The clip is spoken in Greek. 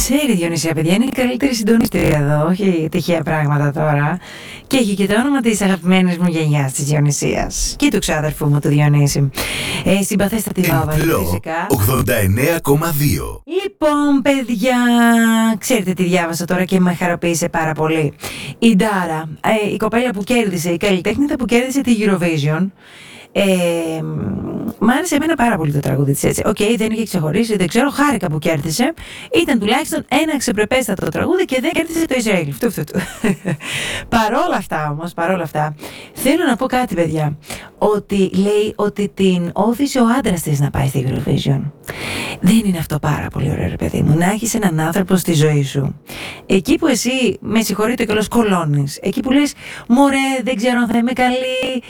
Ξέρει, Διονύσια, παιδιά, είναι η καλύτερη συντονίστρια εδώ, όχι τυχαία πράγματα τώρα. Και έχει και το όνομα της αγαπημένης μου γενιάς, της Διονυσίας. Και του ξάδερφου μου, του Διονύση. Συμπαθέστατη Βάβα, φυσικά. 89,2. Λοιπόν, παιδιά, ξέρετε τι διάβασα τώρα και με χαροποίησε πάρα πολύ. Η Ντάρα, η κοπέλα που κέρδισε, η καλλιτέχνητα που κέρδισε τη Eurovision. Μ' άρεσε εμένα πάρα πολύ το τραγούδι της, έτσι. Οκ, δεν είχε ξεχωρίσει, δεν ξέρω, χάρηκα που κέρδισε. Ήταν τουλάχιστον ένα αξιοπρεπέστατο τραγούδι και δεν κέρδισε το Ισραήλ. Παρόλα αυτά όμως, θέλω να πω κάτι, παιδιά. Ότι λέει ότι την όθησε ο άντρας της να πάει στη Eurovision. Δεν είναι αυτό πάρα πολύ ωραίο, ρε παιδί μου, να έχεις έναν άνθρωπο στη ζωή σου. Εκεί που εσύ, με συγχωρείτε κιόλας, κολώνεις. Εκεί που λες, μωρέ, δεν ξέρω αν θα είμαι καλή,